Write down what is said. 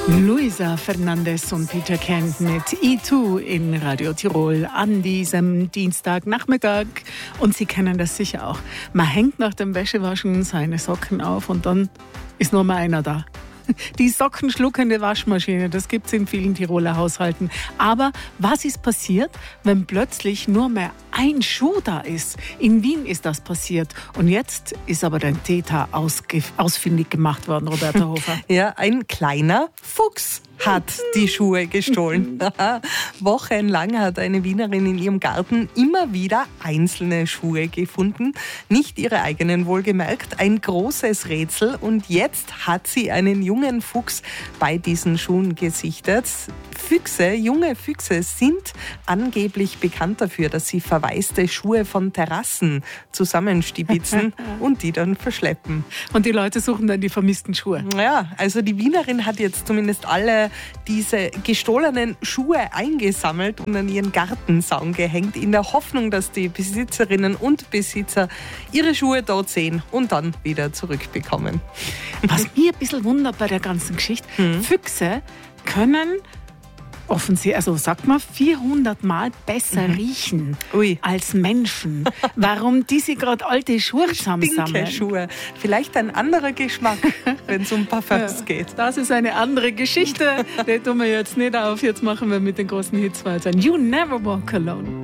Luisa Fernandes und Peter Kent mit E2 in Radio Tirol an diesem Dienstagnachmittag. Und Sie kennen das sicher auch. Man hängt nach dem Wäschewaschen seine Socken auf und dann ist nur mal einer da. Die sockenschluckende Waschmaschine, das gibt es in vielen Tiroler Haushalten. Aber was ist passiert, wenn plötzlich nur mehr ein Schuh da ist? In Wien ist das passiert. Und jetzt ist aber der Täter ausfindig gemacht worden, Roberta Hofer. Ja, ein kleiner Fuchs hat die Schuhe gestohlen. Wochenlang hat eine Wienerin in ihrem Garten immer wieder einzelne Schuhe gefunden. Nicht ihre eigenen, wohlgemerkt. Ein großes Rätsel. Und jetzt hat sie einen jungen Fuchs bei diesen Schuhen gesichtet. Junge Füchse sind angeblich bekannt dafür, dass sie verwaiste Schuhe von Terrassen zusammenstibitzen und die dann verschleppen. Und die Leute suchen dann die vermissten Schuhe. Ja, also die Wienerin hat jetzt zumindest alle diese gestohlenen Schuhe eingesammelt und an ihren Gartenzaun gehängt, in der Hoffnung, dass die Besitzerinnen und Besitzer ihre Schuhe dort sehen und dann wieder zurückbekommen. Was mir ein bisschen wundert bei der ganzen Geschichte, Füchse können offensichtlich, also sagt man, 400 Mal besser riechen als Menschen. Warum diese gerade alte Schuhe zusammensammeln? Schuhe. Vielleicht ein anderer Geschmack, wenn es um Parfums geht. Das ist eine andere Geschichte. Die tun wir jetzt nicht auf. Jetzt machen wir mit den großen Hits weiter. You Never Walk Alone.